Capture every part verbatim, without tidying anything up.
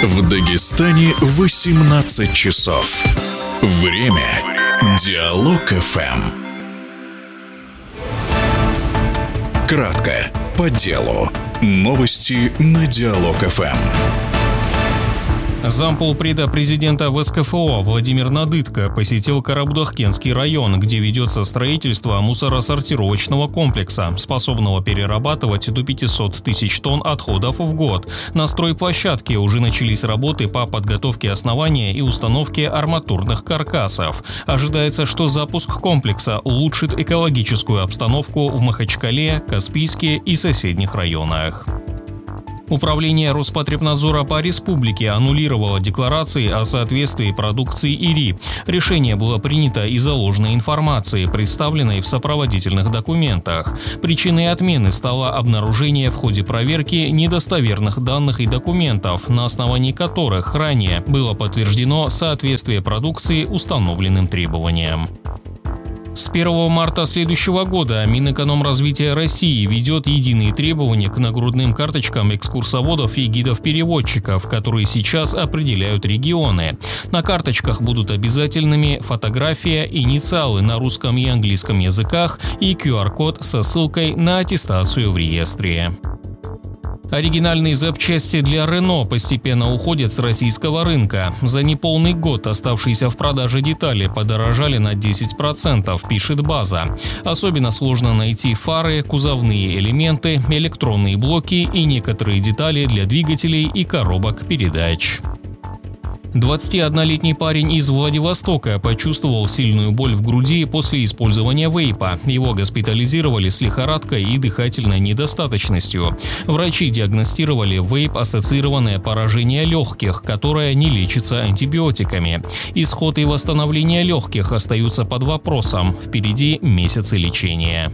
В Дагестане восемнадцать часов. Время Диалог эф эм. Кратко, по делу. Новости на Диалог эф эм. Замполпреда президента вэ эс ка эф о Владимир Надытко посетил Карабудакенский район, где ведется строительство мусоросортировочного комплекса, способного перерабатывать до пятьсот тысяч тонн отходов в год. На стройплощадке уже начались работы по подготовке основания и установке арматурных каркасов. Ожидается, что запуск комплекса улучшит экологическую обстановку в Махачкале, Каспийске и соседних районах. Управление Роспотребнадзора по республике аннулировало декларации о соответствии продукции ИРИ. Решение было принято из-за ложной информации, представленной в сопроводительных документах. Причиной отмены стало обнаружение в ходе проверки недостоверных данных и документов, на основании которых ранее было подтверждено соответствие продукции установленным требованиям. С первого марта следующего года Минэкономразвития России ведет единые требования к нагрудным карточкам экскурсоводов и гидов-переводчиков, которые сейчас определяют регионы. На карточках будут обязательными фотография, инициалы на русском и английском языках и ку ар код со ссылкой на аттестацию в реестре. Оригинальные запчасти для Рено постепенно уходят с российского рынка. За неполный год оставшиеся в продаже детали подорожали на десять процентов, пишет база. Особенно сложно найти фары, кузовные элементы, электронные блоки и некоторые детали для двигателей и коробок передач. двадцатиоднолетний парень из Владивостока почувствовал сильную боль в груди после использования вейпа. Его госпитализировали с лихорадкой и дыхательной недостаточностью. Врачи диагностировали вейп-ассоциированное поражение легких, которое не лечится антибиотиками. Исход и восстановление легких остаются под вопросом. Впереди месяцы лечения.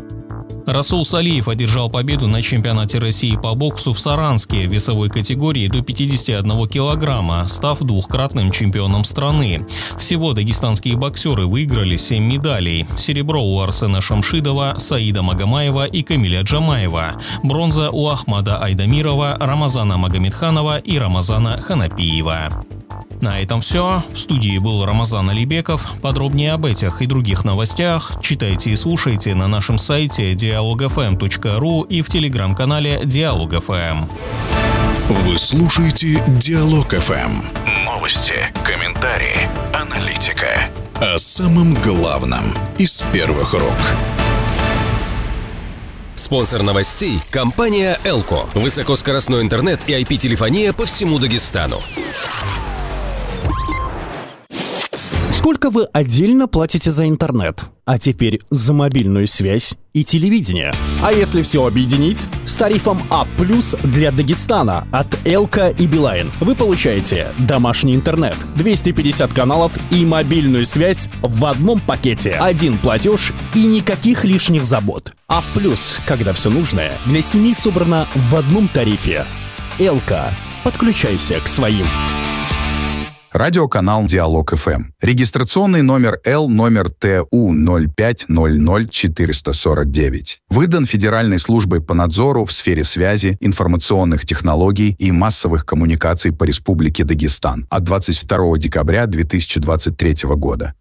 Расул Салиев одержал победу на чемпионате России по боксу в Саранске в весовой категории до пятидесяти одного килограмма, став двухкратным чемпионом страны. Всего дагестанские боксеры выиграли семь медалей. Серебро у Арсена Шамшидова, Саида Магомаева и Камиля Джамаева. Бронза у Ахмада Айдамирова, Рамазана Магомедханова и Рамазана Ханапиева. На этом все. В студии был Рамазан Алибеков. Подробнее об этих и других новостях читайте и слушайте на нашем сайте диалог эф эм точка ру и в телеграм-канале Диалог эф эм. Вы слушаете Диалог эф эм. Новости, комментарии, аналитика. О самом главном из первых рук. Спонсор новостей – компания Элко. Высокоскоростной интернет и ай пи-телефония по всему Дагестану. Сколько вы отдельно платите за интернет? А теперь за мобильную связь и телевидение. А если все объединить? С тарифом А плюс для Дагестана от Элка и Билайн вы получаете домашний интернет, двести пятьдесят каналов и мобильную связь в одном пакете. Один платеж и никаких лишних забот. А плюс, когда все нужное для семьи собрано в одном тарифе. Элка. Подключайся к своим. Радиоканал Диалог эф эм. Регистрационный номер Л номер Т У ноль пять ноль ноль четыре сорок девять. Выдан Федеральной службой по надзору в сфере связи, информационных технологий и массовых коммуникаций по Республике Дагестан от двадцать второго декабря две тысячи двадцать третьего года.